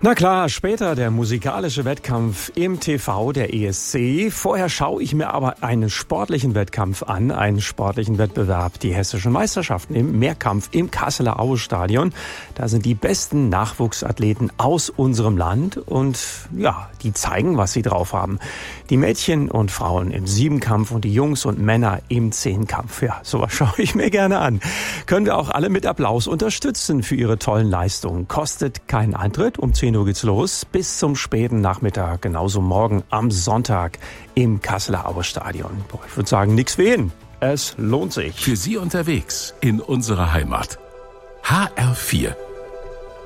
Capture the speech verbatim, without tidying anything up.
Na klar, später der musikalische Wettkampf im T V der E S C. Vorher schaue ich mir aber einen sportlichen Wettkampf an, einen sportlichen Wettbewerb, die hessischen Meisterschaften im Mehrkampf im Kasseler Aue Stadion. Da sind die besten Nachwuchsathleten aus unserem Land und ja, die zeigen, was sie drauf haben. Die Mädchen und Frauen im Siebenkampf und die Jungs und Männer im Zehnkampf. Ja, sowas schaue ich mir gerne an. Können wir auch alle mit Applaus unterstützen für ihre tollen Leistungen. Kostet keinen Eintritt, um zehn Uhr geht's los, bis zum späten Nachmittag, genauso morgen am Sonntag im Kasseler Aue Stadion. Boah, ich würde sagen, nix für ihn. Es lohnt sich. Für Sie unterwegs in unserer Heimat. H R vier